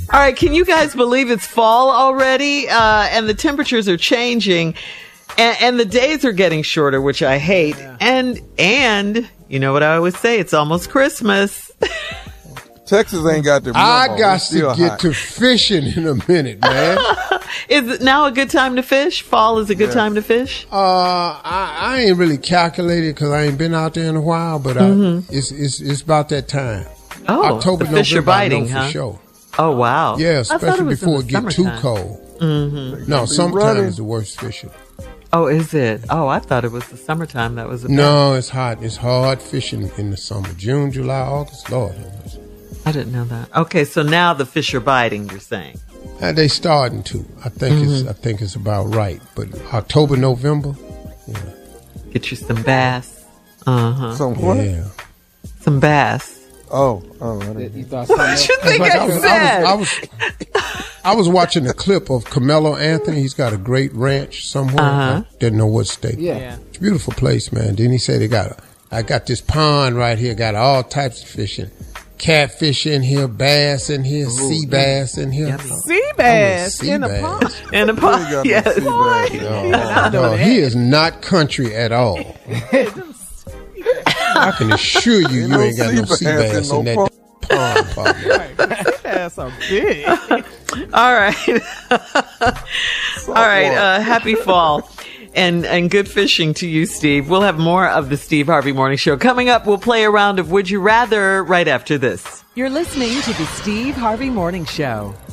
All right, can you guys believe it's fall already? And the temperatures are changing, and the days are getting shorter, which I hate. Yeah. And you know what I always say? It's almost Christmas. Texas ain't got their memo. I got to get to fishing in a minute, man. Is it now a good time to fish? Fall is a good time to fish? I ain't really calculated because I ain't been out there in a while, but it's about that time. Oh, October, the fish November, are biting, for huh? sure. Oh, wow. Yeah, especially before it get too cold. Mm-hmm. No, summertime is the worst fishing. Oh, is it? Oh, I thought it was the summertime that was. No, it's hot. It's hard fishing in the summer. June, July, August. Lord. I didn't know that. Okay, so now the fish are biting, you're saying? They starting to. I think it's about right. But October, November, yeah. Get you some bass. Uh-huh. Some what? Yeah. Some bass. Oh. You thought what you think I said? I was watching a clip of Carmelo Anthony. He's got a great ranch somewhere. I didn't know what state. Yeah. It's a beautiful place, man. Then he said I got this pond right here, got all types of fishing. Catfish in here, bass in here, sea bass in here. Sea bass in the pond. In the pond, yes. No, he is not country at all. I can assure you ain't got no sea bass in that pond, partner. Sea bass are big. All right. All right. Happy fall. And good fishing to you, Steve. We'll have more of the Steve Harvey Morning Show. Coming up, we'll play a round of Would You Rather right after this. You're listening to the Steve Harvey Morning Show.